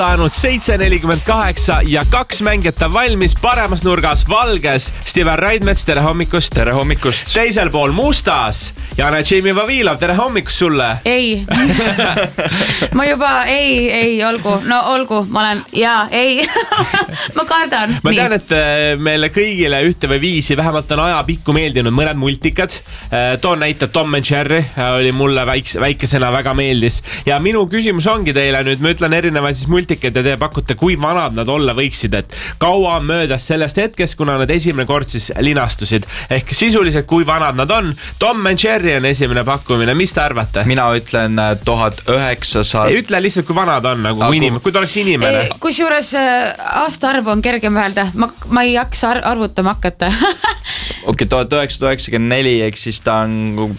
saanud 7.48 ja 2 mängijat on valmis. Paremas nurgas valges Steven Raidmets, tere hommikust. Tere hommikust. Teisel pool mustas Jana Jamie Vavilov, tere hommikust sulle. Ei. Ma juba ei, olgu. No olgu, ma olen, ma kardan. Ma tean, et meile kõigile ühte või viisi vähemalt on ajapikku meeldinud mõned multikad. Toon näite Tom and Jerry oli mulle väikesena väga meeldis. Ja minu küsimus ongi teile nüüd, ma ütlen erinevaid siis multikad ja te pakute, kui vanad nad olla võiksid, et kaua möödas sellest hetkest, kuna nad esimene kord siis linastusid. Ehk sisuliselt, kui vanad nad on. Tom and Jerry on esimene pakkumine, mis te arvate? Mina ütlen 1900. Ei ütle lihtsalt, kui vanad on, nagu kui ta oleks inimene. Kusjuures aastaarvu on kergem öelda. Ma ei jaksa arvutama hakata. Okei, 1994, ehk siis ta on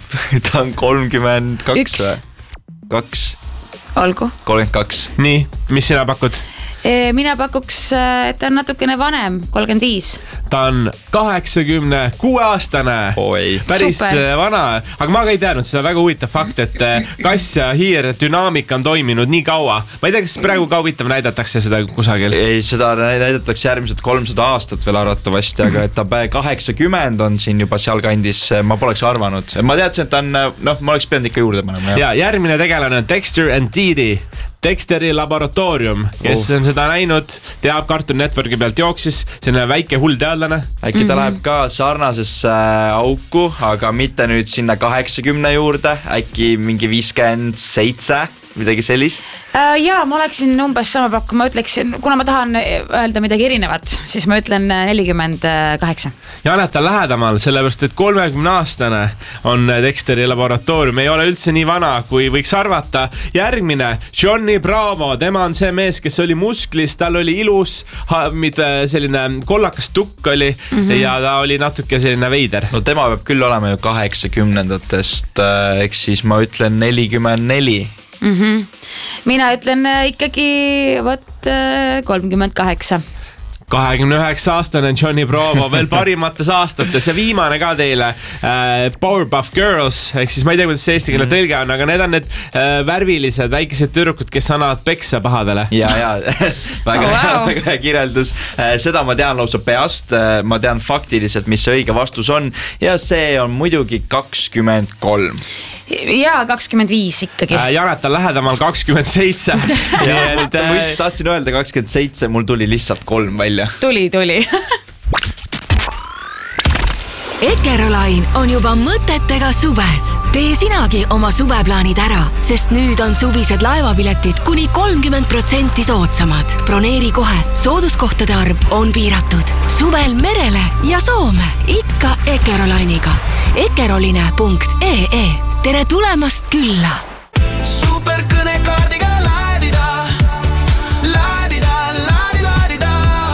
32 või? 2. Olgu. 32. Nii, mis sina pakud? Mina pakuks, et ta on natukene vanem, 35. Ta on 86-aastane. Päris super. Vana. Aga ma ka ei teadnud, seda väga huvitav fakt, et kass ja hiir dünaamika on toiminud nii kaua. Ma ei tea, kas praegu ka huvitav näidatakse seda kusagil? Ei, seda näidatakse järgmised 300 aastat veel arvatavasti, aga et ta 80 on siin juba seal kandis, ma poleks arvanud. Ma teadsin, et ta on, ma oleks pidanud ikka juurde panema. Ja järgmine tegelane on Dexter and Dee. Dexteri laboratoorium, kes on seda näinud, teab Cartoon Networki pealt jooksis, see on väike hull teadlane. Äkki ta läheb ka sarnasesse auku, aga mitte nüüd sinna 80 juurde, äkki mingi 57, midagi sellist? Jaa, ma oleksin umbes sama pakku, ma ütleksin, kuna ma tahan öelda midagi erinevat, siis ma ütlen 48. Janet on lähedamal, sellepärast, et 30-aastane on Dexteri laboratoorium, ei ole üldse nii vana, kui võiks arvata. Järgmine, Johnny Bravo, tema on see mees, kes oli musklis, tal oli ilus, selline kollakas tukk oli ja ta oli natuke selline veider. No tema peab küll olema ju 80-ndatest, eks siis ma ütlen 44. Mina ütlen ikkagi 38. 29-aastane Johnny Bravo veel parimates aastates ja viimane ka teile Powerpuff Girls, ehk siis ma ei tea, kuidas see eesti keele tõlge on, aga need on need värvilised väikesed tüdrukud, kes annavad peksa pahadele. Ja, väga kirjeldus. Seda ma tean lausa peast, ma tean faktiliselt, mis see õige vastus on ja see on muidugi 23. Jaa, 25 ikkagi. Janet on lähedamal 27. Tahtsin öelda 27, mul tuli lihtsalt 3 välja. Tuli. Ekerolain on juba mõtetega suves. Tee sinagi oma suveplaanid ära, sest nüüd on suvised laevapiletid kuni 30% soodsamad. Broneeri kohe, sooduskohtade arv on piiratud. Suvel merele ja Soome, ikka Ekerolainiga. Ekeroline.ee. Tere tulemast külla! Superkõnekaardiga laadida.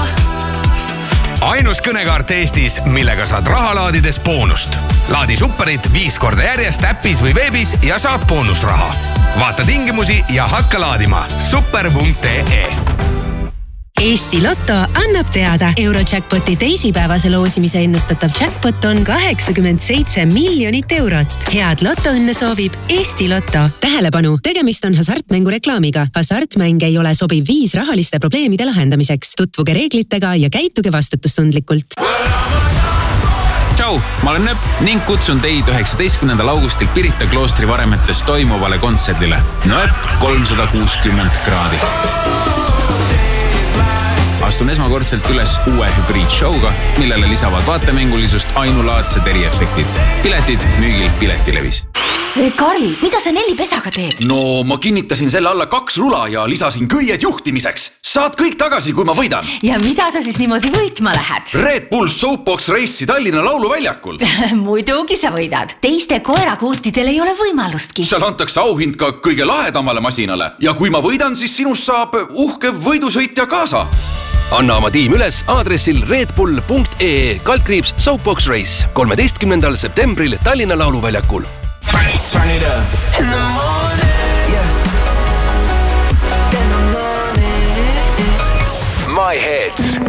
Ainus kõnekaart Eestis, millega saad raha laadides boonust. Laadi Superit 5 korda järjest äppis või veebis ja saad boonusraha. Vaata tingimusi ja hakka laadima. Super.ee. Eesti Lotto annab teada. Eurojackpoti teisipäevase loosimise ennustatav jackpot on 87 miljonit eurot. Head lotoõnne soovib Eesti Lotto. Tähelepanu, tegemist on hasartmängu reklaamiga. Hasartmäng ei ole sobiv viis rahaliste probleemide lahendamiseks. Tutvuge reeglitega ja käituge vastutustundlikult. Tšau, ma olen Nööp ning kutsun teid 19. augustil Pirita kloostri varemetes toimuvale kontserdile. Nööp 360 kraadi. Astun esmakordselt üles uue hübriidshowga, millele lisavad vaatemängulisust ainulaadsed eriefektid. Piletid müügil Piletilevis. Karl, mida sa Nellipesaga teed? No, ma kinnitasin selle alla 2 rula ja lisasin köied juhtimiseks. Saad kõik tagasi, kui ma võidan. Ja mida sa siis niimoodi võitma lähed? Red Bull Soapbox Race'i Tallinna lauluväljakul. Muidugi sa võidad. Teiste koerakuutidel ei ole võimalustki. Seal antakse auhind ka kõige lahedamale masinale. Ja kui ma võidan, siis sinust saab uhke võidusõitja kaasa. Anna oma tiim üles aadressil redbull.ee /Soapbox Race 13. septembril Tallinna lauluväljakul. Turn it up in the morning, yeah. In the morning, My Hits.